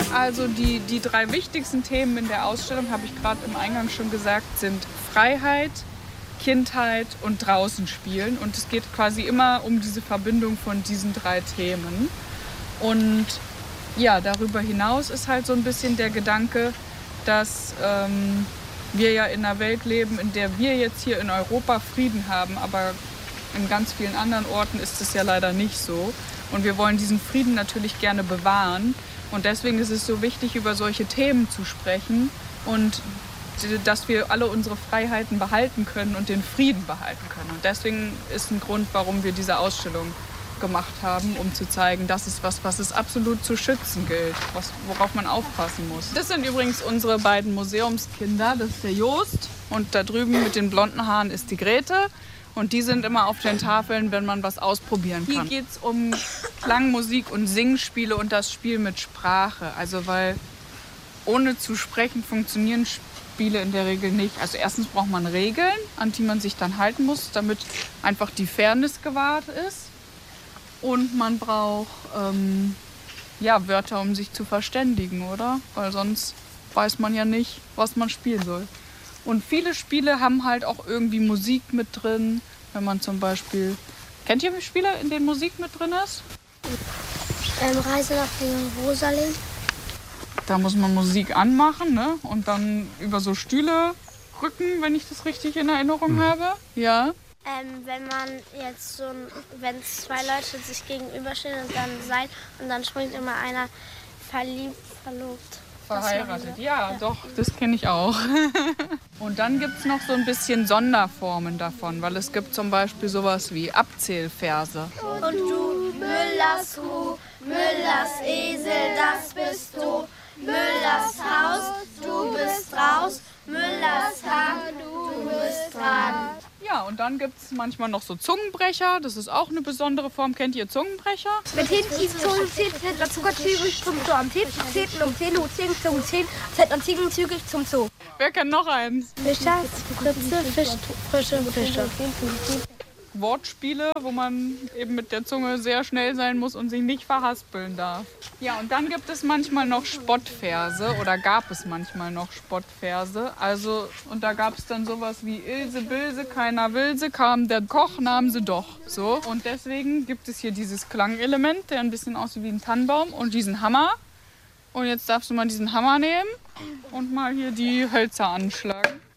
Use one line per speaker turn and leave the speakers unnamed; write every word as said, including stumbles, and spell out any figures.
Also die, die drei wichtigsten Themen in der Ausstellung, habe ich gerade im Eingang schon gesagt, sind Freiheit, Kindheit und draußen spielen. Und es geht quasi immer um diese Verbindung von diesen drei Themen. Und ja, darüber hinaus ist halt so ein bisschen der Gedanke, dass ähm, wir ja in einer Welt leben, in der wir jetzt hier in Europa Frieden haben, aber in ganz vielen anderen Orten ist es ja leider nicht so. Und wir wollen diesen Frieden natürlich gerne bewahren. Und deswegen ist es so wichtig, über solche Themen zu sprechen und dass wir alle unsere Freiheiten behalten können und den Frieden behalten können. Und deswegen ist ein Grund, warum wir diese Ausstellung gemacht haben, um zu zeigen, das ist was, was es absolut zu schützen gilt, was, worauf man aufpassen muss. Das sind übrigens unsere beiden Museumskinder. Das ist der Jost und da drüben mit den blonden Haaren ist die Grete. Und die sind immer auf den Tafeln, wenn man was ausprobieren kann. Hier geht es um Klang, Musik und Singspiele und das Spiel mit Sprache. Also weil ohne zu sprechen funktionieren Spiele in der Regel nicht. Also erstens braucht man Regeln, an die man sich dann halten muss, damit einfach die Fairness gewahrt ist. Und man braucht ähm, ja, Wörter, um sich zu verständigen, oder? Weil sonst weiß man ja nicht, was man spielen soll. Und viele Spiele haben halt auch irgendwie Musik mit drin. Wenn man zum Beispiel... Kennt ihr Spiele, in denen Musik mit drin ist?
Ähm, Reise nach Jerusalem.
Da muss man Musik anmachen, ne? Und dann über so Stühle rücken, wenn ich das richtig in Erinnerung mhm. habe. Ja.
Ähm, wenn man jetzt so... Wenn zwei Leute sich gegenüberstehen und dann sein und dann springt immer einer verliebt, verlobt.
Verheiratet, ja, ja, doch, das kenne ich auch. Und dann gibt es noch so ein bisschen Sonderformen davon, weil es gibt zum Beispiel sowas wie Abzählverse.
Und du, Müllers Kuh, Müllers Esel, das bist du. Müllers Haus, du bist raus. Müllers Hahn, du bist dran.
Ja, und dann gibt es manchmal noch so Zungenbrecher. Das ist auch eine besondere Form. Kennt ihr Zungenbrecher?
Mit hinten die Zungen zählt, zählt man zuckerzügig zum Zoo. Am Tisch zählt um zehn Uhr zehn zum zehn, zählt man ziegenzügig zum Zoo.
Wer kennt noch eins?
Fischer, Fritze, Fisch, frische Fische.
Wortspiele, wo man eben mit der Zunge sehr schnell sein muss und sich nicht verhaspeln darf. Ja, und dann gibt es manchmal noch Spottverse oder gab es manchmal noch Spottverse. Also, und da gab es dann sowas wie Ilse, Bilse, keiner will sie, kam der Koch, nahm sie doch. So. Und deswegen gibt es hier dieses Klangelement, der ein bisschen aussieht wie ein Tannenbaum und diesen Hammer. Und jetzt darfst du mal diesen Hammer nehmen und mal hier die Hölzer anschlagen.